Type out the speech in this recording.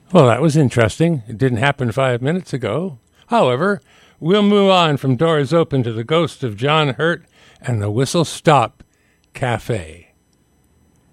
Well, that was interesting. It didn't happen 5 minutes ago. However, we'll move on from Doors Open to the Ghost of John Hurt and the Whistle Stop Cafe.